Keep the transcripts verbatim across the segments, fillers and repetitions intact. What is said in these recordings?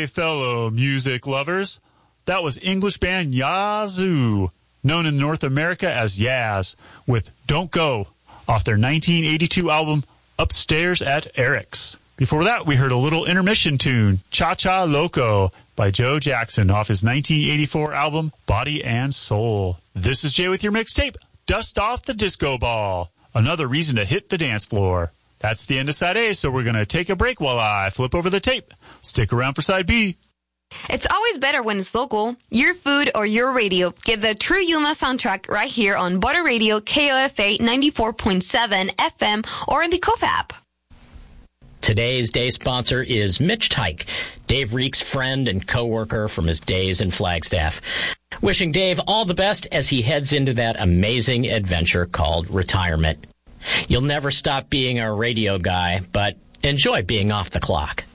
Hey, fellow music lovers. That was English band Yazoo, known in North America as Yaz, with Don't Go, off their nineteen eighty-two album Upstairs at Eric's. Before that, we heard a little intermission tune, Cha-Cha Loco, by Joe Jackson, off his nineteen eighty-four album Body and Soul. This is Jay with your mixtape, Dust Off the Disco Ball. Another reason to hit the dance floor. That's the end of side A, so we're going to take a break while I flip over the tape. Stick around for side B. It's always better when it's local. Your food or your radio. Get the true Yuma soundtrack right here on Butter Radio, K O F A ninety-four point seven F M, or in the Kofa app. Today's day sponsor is Mitch Tyke, Dave Reek's friend and co-worker from his days in Flagstaff. Wishing Dave all the best as he heads into that amazing adventure called retirement. You'll never stop being our radio guy, but enjoy being off the clock.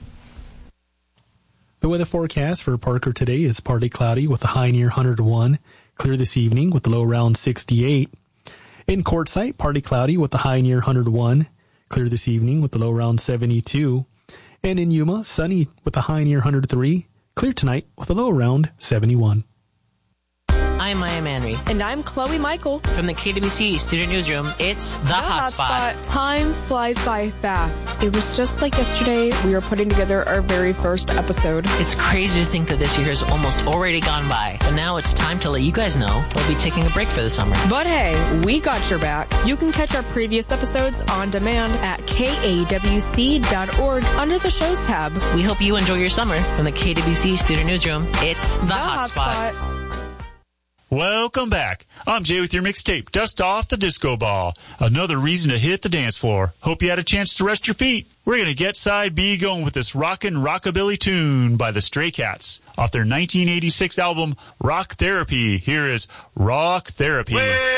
The weather forecast for Parker today is partly cloudy with a high near one hundred one, clear this evening with a low around sixty-eight. In Quartzsite, partly cloudy with a high near one hundred one, clear this evening with a low around seventy-two. And in Yuma, sunny with a high near one hundred three, clear tonight with a low around seventy-one. I'm Maya Manry. And I'm Chloe Michael. From the K W C Student Newsroom, it's The, the Hot Spot. Spot. Time flies by fast. It was just like yesterday we were putting together our very first episode. It's crazy to think that this year has almost already gone by. But now it's time to let you guys know we'll be taking a break for the summer. But hey, we got your back. You can catch our previous episodes on demand at K A W C dot org under the shows tab. We hope you enjoy your summer. From the K W C Student Newsroom, it's The, the Hot, Hot Spot. Spot. Welcome back. I'm Jay with your mixtape, Dust Off the Disco Ball. Another reason to hit the dance floor. Hope you had a chance to rest your feet. We're going to get side B going with this rockin' rockabilly tune by the Stray Cats off their nineteen eighty-six album Rock Therapy. Here is Rock Therapy. Wait.